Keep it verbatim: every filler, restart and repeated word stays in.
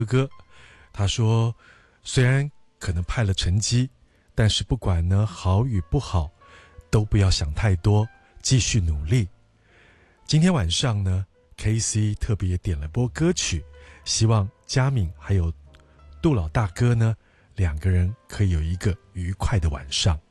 哥，他说虽然可能派了成绩，但是不管呢好与不好，都不要想太多，继续努力。今天晚上呢 K C 特别点了播歌曲，希望嘉敏还有杜老大哥呢两个人可以有一个愉快的晚上。